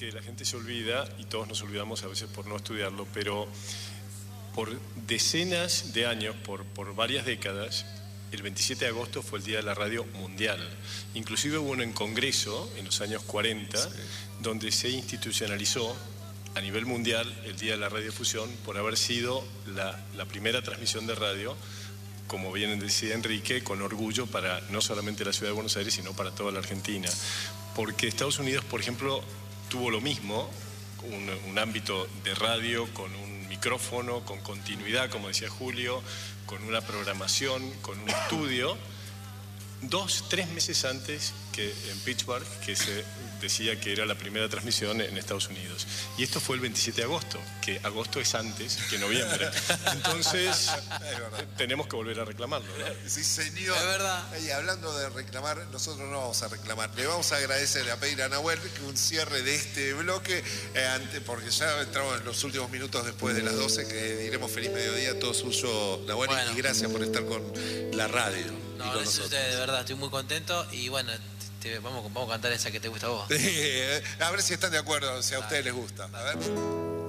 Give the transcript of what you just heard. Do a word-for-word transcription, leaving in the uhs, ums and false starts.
Que la gente se olvida, y todos nos olvidamos a veces por no estudiarlo, pero por decenas de años, por, por varias décadas, el veintisiete de agosto fue el Día de la Radio Mundial. Inclusive hubo un congreso en los años cuarenta, sí, donde se institucionalizó a nivel mundial el Día de la Radiodifusión por haber sido la, la primera transmisión de radio, como bien decía Enrique, con orgullo para no solamente la ciudad de Buenos Aires, sino para toda la Argentina. Porque Estados Unidos, por ejemplo, tuvo lo mismo, un, un ámbito de radio con un micrófono, con continuidad, como decía Julio, con una programación, con un estudio, dos, tres meses antes que en Pittsburgh, que se decía que era la primera transmisión en Estados Unidos. Y esto fue el veintisiete de agosto, que agosto es antes que noviembre. Entonces, tenemos que volver a reclamarlo, ¿no? Sí, señor. Es verdad. Y hablando de reclamar, nosotros no vamos a reclamar. Le vamos a agradecer, a pedir a Nahuel que un cierre de este bloque, eh, ante, porque ya entramos en los últimos minutos después de las doce, que diremos feliz mediodía, todo suyo, Nahuel, bueno, y gracias por estar con la radio. No, y con gracias a ustedes, de verdad, estoy muy contento y bueno, te, vamos, vamos a cantar esa que te gusta a vos. A ver si están de acuerdo, si a ustedes les gusta. A ver.